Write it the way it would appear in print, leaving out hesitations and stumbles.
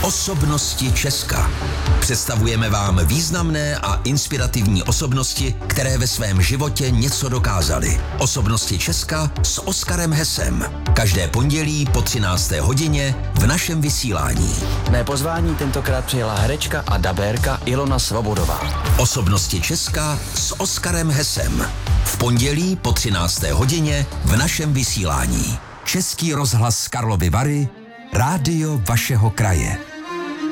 Osobnosti Česka. Představujeme vám významné a inspirativní osobnosti, které ve svém životě něco dokázaly. Osobnosti Česka s Oskarem Hesem. Každé pondělí po 13. hodině v našem vysílání. Mé pozvání tentokrát přijela herečka a dabérka Ilona Svobodová. Osobnosti Česka s Oskarem Hesem. V pondělí po 13. hodině v našem vysílání. Český rozhlas Karlovy Vary, rádio vašeho kraje.